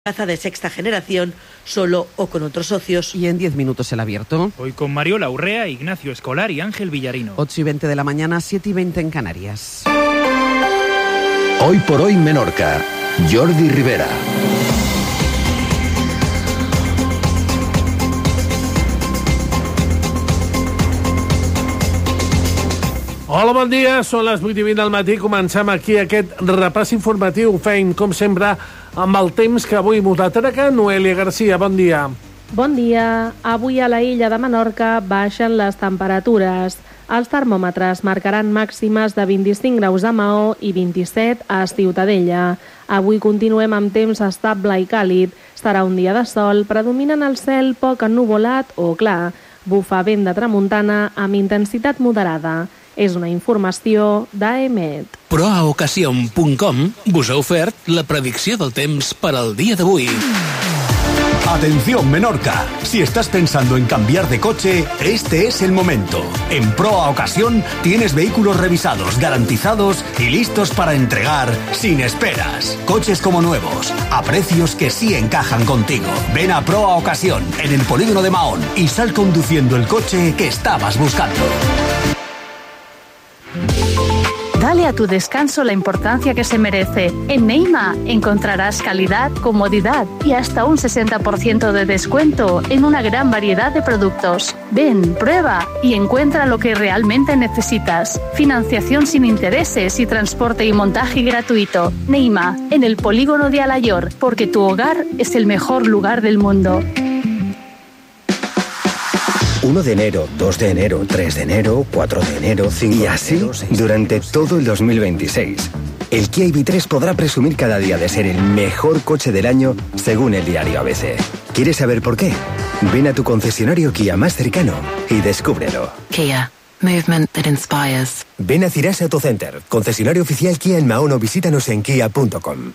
plaza de sexta generación, solo o con otros socios. Y en 10 minutos el abierto. Hoy con Mariola Urrea, Ignacio Escolar y Ángel Villarino. 8:20 de la mañana, 7:20 en Canarias. Hoy por hoy Menorca. Jordi Rivera. Hola, bon dia. Són les 8:20 del matí. Comencem aquí aquest repàs informatiu. Feim, com sempre, amb el temps que avui mos atraca. Noelia Garcia, bon dia. Bon dia. Avui a la illa de Menorca baixen les temperatures. Els termòmetres marcaran màximes de 25 graus a Maó i 27 a Ciutadella. Avui continuem amb temps estable i càlid. Serà un dia de sol, predominen el cel poc ennuvolat o clar. Bufa vent de tramuntana amb intensitat moderada. És una informació d'AEMET. Proaocasión.com vos ha ofert la predicció del temps per al dia d'avui. Atención Menorca, si estás pensando en cambiar de coche, este es el momento. En Proa Ocasión tienes vehículos revisados, garantizados y listos para entregar sin esperas. Coches como nuevos, a precios que sí encajan contigo. Ven a Proa Ocasión en el polígono de Mahón y sal conduciendo el coche que estabas buscando. Dale a tu descanso la importancia que se merece. En Neima encontrarás calidad, comodidad y hasta un 60% de descuento en una gran variedad de productos. Ven, prueba y encuentra lo que realmente necesitas. Financiación sin intereses y transporte y montaje gratuito. Neima, en el polígono de Alayor, porque tu hogar es el mejor lugar del mundo. 1 de enero, 2 de enero, 3 de enero, 4 de enero, 5 y así durante todo el 2026. El Kia EV3 podrá presumir cada día de ser el mejor coche del año según el diario ABC. ¿Quieres saber por qué? Ven a tu concesionario Kia más cercano y descúbrelo. Kia. Movement that inspires. Ven a Cirasa Autocenter, concesionario oficial Kia en Mahón o visítanos en kia.com.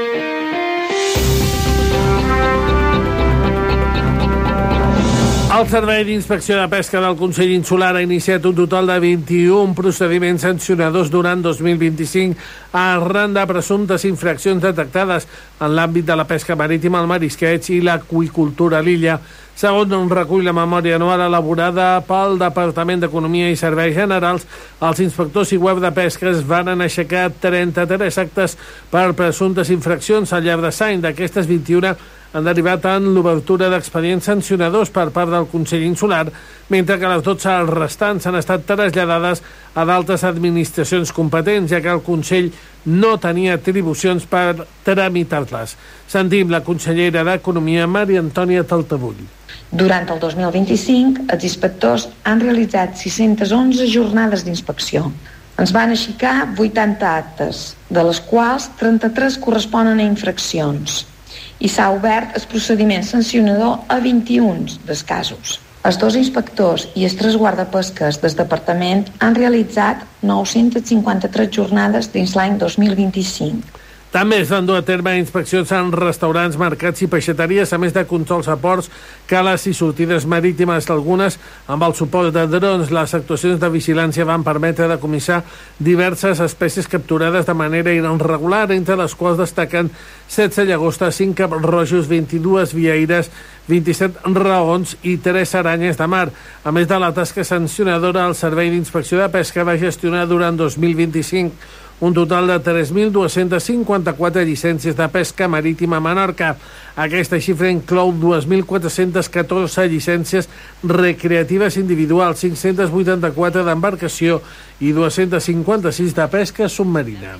El Servei d'Inspecció de Pesca del Consell Insular ha iniciat un total de 21 procediments sancionadors durant 2025 arran de presumptes infraccions detectades en l'àmbit de la pesca marítima, el marisqueig i l'aqüicultura a l'illa. Segons recull la memòria anual elaborada pel Departament d'Economia i Serveis Generals, els inspectors i web de pesca es van aixecar 33 actes per presumptes infraccions al llarg de l'any. D'aquestes 21 han derivat en l'obertura d'expedients sancionadors per part del Consell Insular, mentre que les 12 restants han estat traslladades a d'altres administracions competents, ja que el Consell no tenia atribucions per tramitar-les. Sentim la consellera d'Economia, Maria Antònia Taltabull. Durant el 2025, els inspectors han realitzat 611 jornades d'inspecció. Ens van aixecar 80 actes, de les quals 33 corresponen a infraccions, i s'ha obert el procediment sancionador a 21 dels casos. Els 2 inspectors i els 3 guardapesques del departament han realitzat 953 jornades dins l'any 2025. També es van dur a terme inspeccions en restaurants, mercats i peixateries, a més de controls a ports, cales i sortides marítimes. Algunes, amb el suport de drons, les actuacions de vigilància van permetre decomissar diverses espècies capturades de manera irregular, entre les quals destaquen 16 llagostes, 5 caps-rojos, 22 vieires, 27 raons i 3 aranyes de mar. A més de la tasca sancionadora, el Servei d'Inspecció de Pesca va gestionar durant 2025 un total de 3.254 llicències de pesca marítima a Menorca. Aquesta xifra inclou 2.414 llicències recreatives individuals, 584 d'embarcació i 256 de pesca submarina.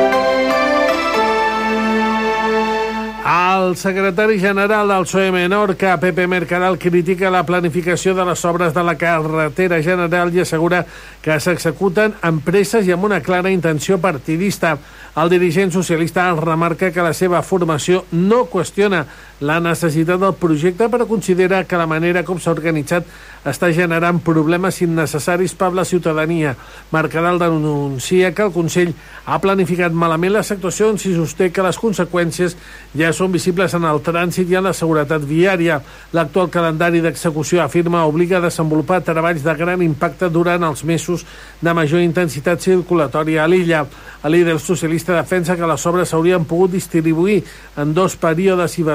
El secretari general del PSOE Menorca, Pepe Mercadal, critica la planificació de les obres de la carretera general i assegura que s'executen amb presses i amb una clara intenció partidista. El dirigent socialista remarca que la seva formació no qüestiona la necessitat del projecte, però considera que la manera com s'ha organitzat està generant problemes innecessaris per la ciutadania. Mercadal denuncia que el Consell ha planificat malament les actuacions i sosté que les conseqüències ja són visibles en el trànsit i en la seguretat viària. L'actual calendari d'execució, afirma, obliga a desenvolupar treballs de gran impacte durant els mesos de major intensitat circulatòria a l'illa. El líder socialista defensa que les obres s'haurien pogut distribuir en 2 períodes i